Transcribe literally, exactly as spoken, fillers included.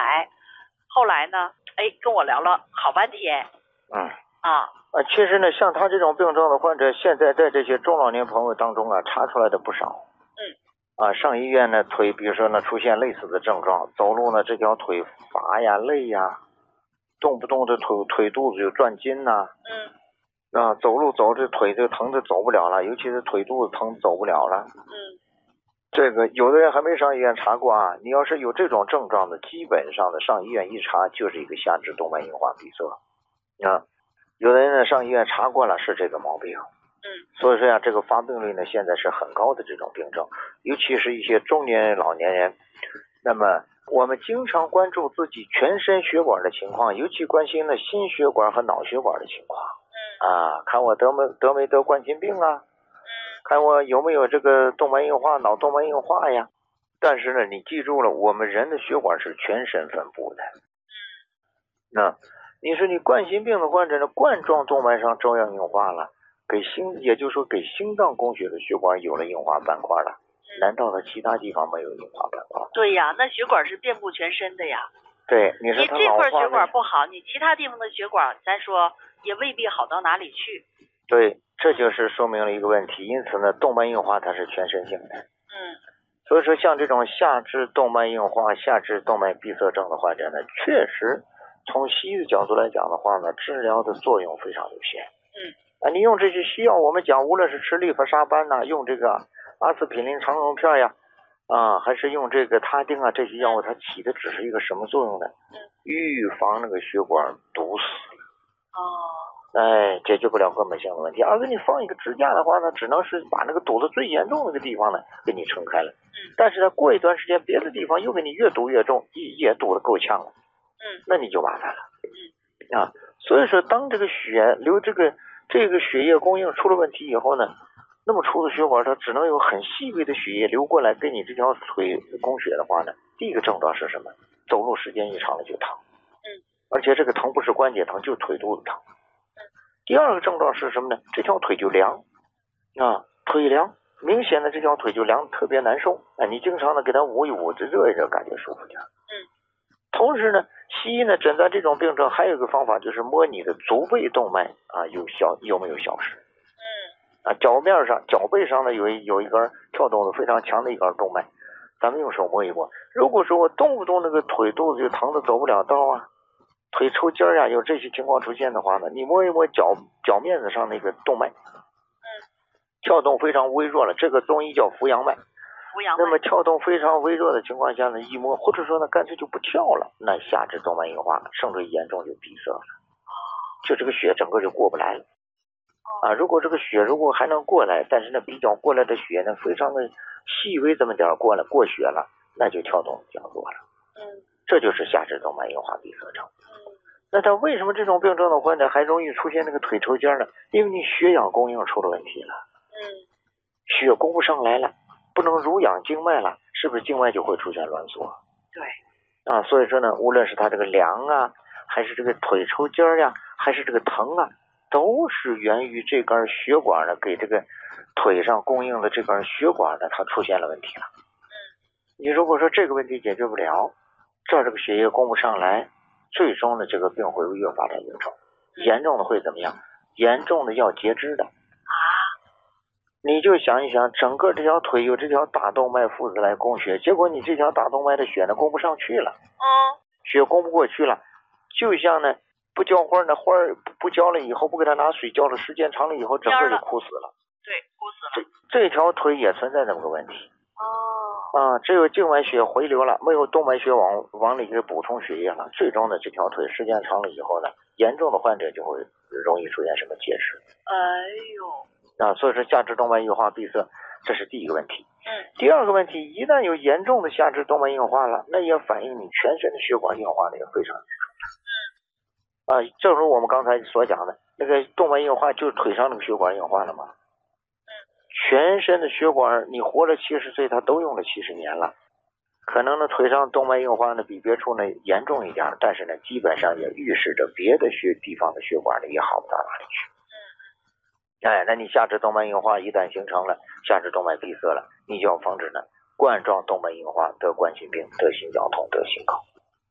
来，后来呢，哎，跟我聊了好半天。 嗯啊啊，其实呢，像他这种病症的患者，现在在这些中老年朋友当中啊，查出来的不少。 嗯。 啊，上医院呢，腿比如说呢出现类似的症状，走路呢这条腿乏呀、累呀，动不动这腿腿肚子就转筋呐。 嗯。 啊，走路走这腿就疼的走不了了，尤其是腿肚子疼走不了了。 嗯。 这个有的人还没上医院查过啊，你要是有这种症状的，基本上的上医院一查就是一个下肢动脉硬化闭塞。啊，有的人呢上医院查过了是这个毛病。 嗯， 所以说呀，这个发病率呢现在是很高的这种病症，尤其是一些中年人、老年人。那么我们经常关注自己全身血管的情况，尤其关心呢心血管和脑血管的情况。 嗯啊，看我得没得没得冠心病啊？看我有没有这个动脉硬化、脑动脉硬化呀？但是呢，你记住了，我们人的血管是全身分布的。那你说你冠心病的患者呢，冠状动脉上照样硬化了。给心，也就是说给心脏供血的血管有了硬化斑块了，难道它其他地方没有硬化斑块？ 对呀，那血管是遍布全身的呀。 对，你说你这块血管不好，你其他地方的血管，咱说也未必好到哪里去。 对，这就是说明了一个问题。因此呢，动脉硬化它是全身性的。 嗯。 所以说，像这种下肢动脉硬化、下肢动脉闭塞症的患者呢，确实从西医的角度来讲的话呢，治疗的作用非常有限。 嗯。 啊，你用这些西药，我们讲，无论是吃利佛沙班呐、啊，用这个阿司匹林肠溶片呀，啊，还是用这个他汀啊，这些药物，它起的只是一个什么作用呢？ 嗯。 预防那个血管堵死。 哦。 哎，解决不了根本性的问题。而给你放一个支架的话呢，只能是把那个堵得最严重那个地方呢，给你撑开了。 嗯。 但是呢，过一段时间，别的地方又给你越堵越重，也也堵得够呛了。 嗯。 那你就麻烦了。 嗯。 啊，所以说，当这个血流这个。这个血液供应出了问题以后呢，那么出的血管它只能有很细微的血液流过来给你这条腿供血的话呢，第一个症状是什么？走路时间一长了就疼。 嗯。 而且这个疼不是关节疼，就腿肚子疼。嗯。第二个症状是什么呢？这条腿就凉啊，腿凉，明显的这条腿就凉，特别难受。哎，你经常的给它捂一捂，这热一热，感觉舒服点。 嗯。 同时呢，西医呢诊断这种病症还有一个方法，就是摸你的足背动脉啊，有消有没有消失？ 嗯。 啊，脚面上、脚背上呢有一有一根跳动的非常强的一根动脉，咱们用手摸一摸。如果说我动不动那个腿肚子就疼的走不了道啊，腿抽筋啊，有这些情况出现的话呢，你摸一摸脚脚面子上那个动脉， 嗯， 跳动非常微弱了，这个中医叫扶阳脉。 扶阳脉。 那么跳动非常微弱的情况下呢，一摸或者说呢干脆就不跳了，那下肢动脉硬化甚至严重就闭塞了。 哦。 就这个血整个就过不来了。啊，如果这个血如果还能过来，但是呢比较过来的血呢非常的细微这么点过来过血了，那就跳动比较弱了。 嗯。这就是下肢动脉硬化闭塞症。 嗯。 那他为什么这种病症的患者还容易出现那个腿抽筋呢？因为你血氧供应出了问题了。 嗯。 血供不上来了，不能濡养静脉了，是不是静脉就会出现挛缩？ 对。 啊，所以说呢，无论是他这个凉啊，还是这个腿抽筋儿呀，还是这个疼啊，都是源于这根血管呢给这个腿上供应的这根血管呢，它出现了问题了。 嗯。 你如果说这个问题解决不了，这儿这个血液供不上来，最终呢这个病会越发展越重，严重的会怎么样？严重的要截肢的。你就想一想，整个这条腿有这条大动脉负责来供血，结果你这条大动脉的血呢供不上去了， 嗯， 血供不过去了，就像呢不浇花呢，花儿不浇了以后，不给它拿水浇了，时间长了以后，整个就枯死了。 对，枯死了。 这这条腿也存在这么个问题。 哦。 啊，只有静脉血回流了，没有动脉血往往里给补充血液了，最终呢这条腿时间长了以后呢，严重的患者就会容易出现什么结石。 哎呦。 啊，所以说下肢动脉硬化闭塞，这是第一个问题。 嗯。 第二个问题，一旦有严重的下肢动脉硬化了，那也反映你全身的血管硬化的也非常严重。啊，正如我们刚才所讲的，那个动脉硬化就是腿上那个血管硬化了嘛。 嗯。 全身的血管，你活了七十岁，它都用了七十年了。可能呢，腿上动脉硬化呢比别处呢严重一点，但是呢，基本上也预示着别的血地方的血管呢也好不到哪里去。哎，那你下肢动脉硬化一旦形成了，下肢动脉闭塞了，你就要防止呢冠状动脉硬化得冠心病、得心绞痛、得心梗。